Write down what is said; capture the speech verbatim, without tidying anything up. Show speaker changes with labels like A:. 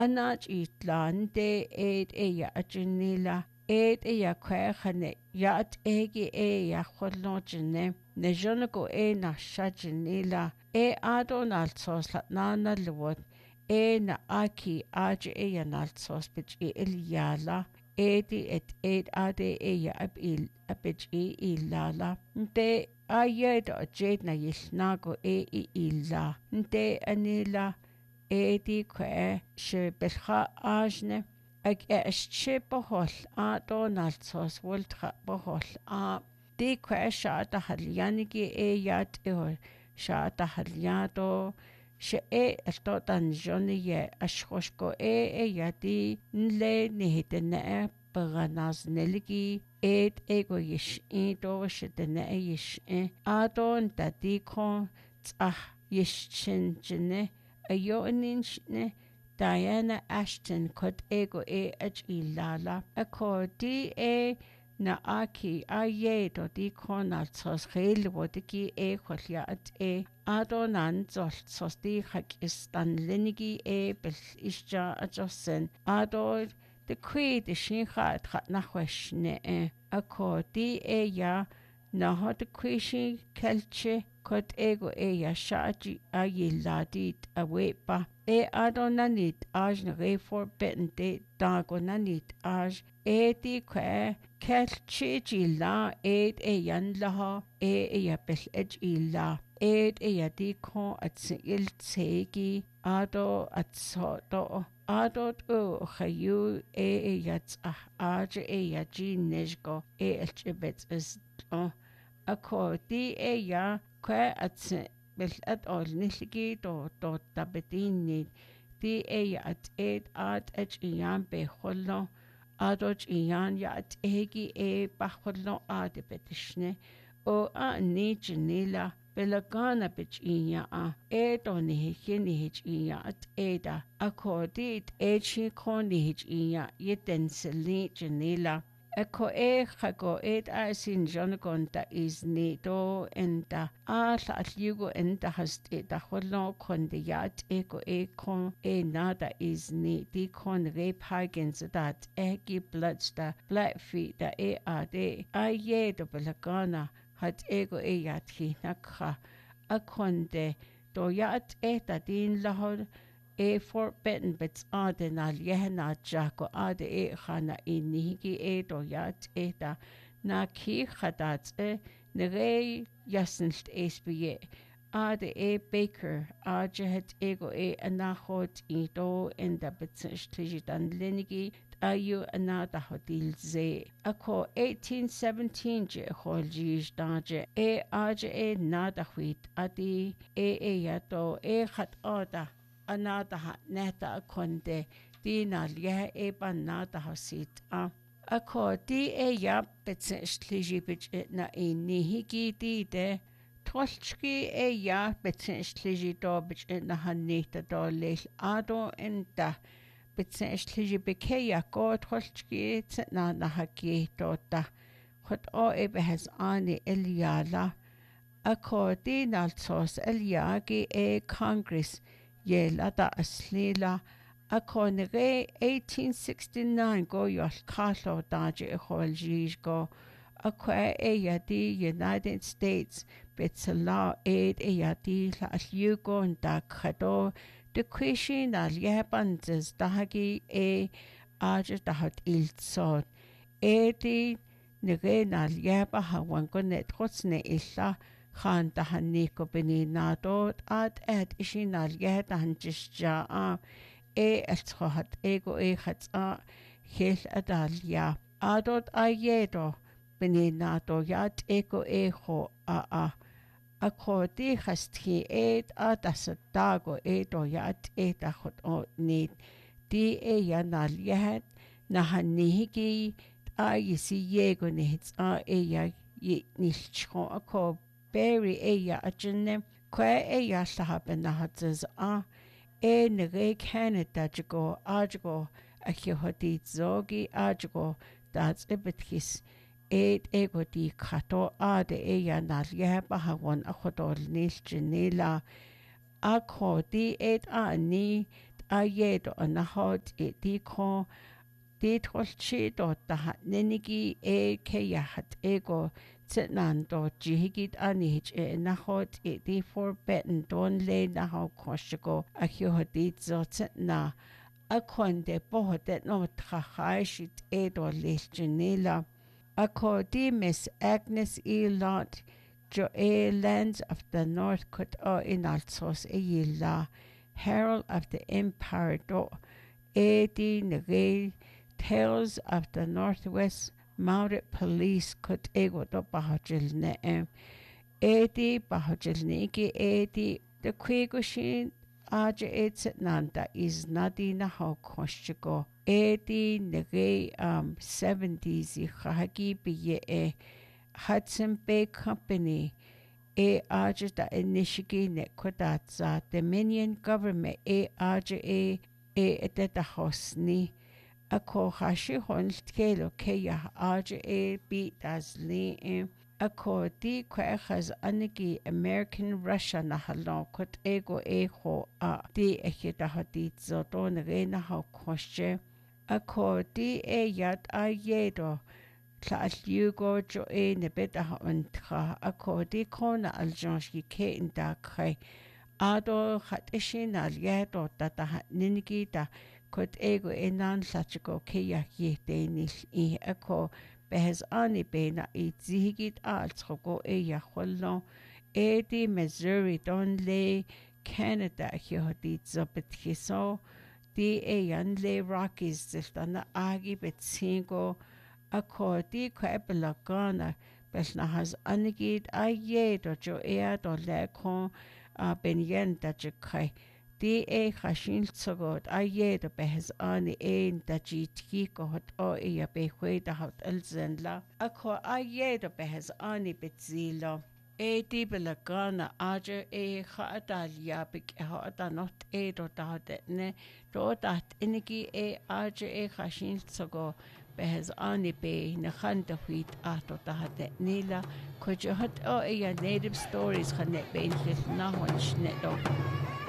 A: anach itlante et ella ajinila et ella kwehane yat egi e ya kholochne ne jonko e na shajinila e adon altos nana lwot e na aki aj ella naltos bich ilyala edi et et ade ella abil abich ilala nte ayed ajed na yilnago e illa nte anila edi kwe she belcha ajne ag eishtse bohol a donaltos woltra bohol a di kwe sha da halyanigi e yad e sha da halyado she e esto dan joni ye ashkoshko e e yadi nle nihidene baganaz neligi et ego yish e do shedene e yish e adon dadikon tsah yish chinjine ayo ninshne Diana Ashton kod ego e ach ilala ako di e na aki aye do di konal sos khel wodiki e kholya at e adonan zol sos di khak istan lenigi e bel isja ajosen ado de kwi de shin khat khat na khweshne e ako di e ya na hot kwishi kelche kod ego e ya shaji ayiladit awepa e adonanit aj na re for bente dagonanit aj e di kwe kelche jila e e yan laha e e ya bel ej illa e e ya di kon at il tegi ado at soto ado o khayu e e ya tsah aj e ya ji nejgo e elchebet is oh ako di e ya kwe at bel at ol nilgi do do tabetini di e ya at ed at ech iyan be khollo adoch iyan ya at egi e ba khollo ad betishne o a ni jinila belagana bich iya a e do ni hini hich iya at eda ako di echi kon ni hich iya yeten seli jinila Eko e chago ed a sin jonagon da is ni do enda a la atliugo enda hast e da chwlo kon de yad eko e kon e nada is ni di kon re pagins dat egi bloods da blackfeet da e a de a ye do belagana hat ego e yad hi nakha a kon de do yad e da din lahor e for beten bets aden al yehna jako ade e khana inigi e do yat e da na ki khadat e nere yasnst esbiye ade e baker ade het ego e anachot i do in da betsishti dan lenigi ayu anada hodil ze ako eighteen seventeen je kholji daje e age e nada khwit adi e e yato e khat oda anada ha neta konde dina liya e banada hasit a ako di e ya betsishti bich na e nihigi di de Tolchki e ya betsishti do bich na hanita do lel ado enda betsishti beke ya go tolchki na na haki do da khot o e behas ani eliala ako di naltos eliagi e congress Yelada aslila ako nere eighteen sixty-nine go yol kalo daje e kholjish go ako e yadi United States betsala aid e yadi la alyugo nda khado de kwishi na lyebanzes dahagi e aje dahat ilsod e di nere na lyeba hawan go net khotsne illa Khan tahaniko beninado at et ishinal yehdan jisja e elthohat ego e khatsa hel adalia adot ayedo beninado yat ego eho a a akodi khasti et atasadago edo yat eta khot o nit di e yanal yehat nahanihigi ayisi yego nits a e ya nilchko ako Berry eya ajene kwe eya sahaben nahatzes a e nere Canada jago ajago akihoti zogi ajago that's ebetkis et ego di kato ade eya nalye bahawon akodol nil jenila akodi et a ni ayedo anahot e diko ditholchido tahat nenigi e keyahat ego tsenando jihigit anich e nahot e di forbeten don le naho koshigo a hyohadit zotna a konde bohodet no trachashit edo liljanila a di Miss Agnes E. Lott jo e Lands of the North Kut o inalsos e yilla Herald of the Empire do e di nage Tales of the Northwest Mounted Police Kut ego do bahajilne e e di bahajilniki e di the kwigushin aja etset nanda is nadina ho koshigo e di nage um seventies i khagi biye e Hudson Bay Company e aja da inishigi ne kodatsa Dominion Government e aja e e eteta hosni ako hashi honskelo keya aja e beat as li ako di kwechas anigi American Russia na halon kot ego e ho a di ekita hadit zoto na ho koshe ako di e yat ayedo Tlaaliugo jo e nebeta untra ako di kona aljanski ke inda kai ado hat ishin al yedo tata ninigita kot ego enan lachiko ke ya yete nil I ako behes ani bena I zihigit altrogo e ya hollo e di Missouri don le Canada hyohadit zobetkiso di e yan le Rockies ziltana agi betsingo ako di kwebelagana besnahas anigid ayedo jo ea do lekon a benyen da jikai di e khashin tsogot ayedo behes ani ein da jitki ko hot o ea behwe da hot elzenla ako ayedo behes ani betzilo e di belagana aja e khaadalia bik e hada not e do da ne do dat inigi e aja e khashin tsogo behes ani be na khanda huit ato tahate nila ko jo hat o e native stories khanet be in na hon shnedo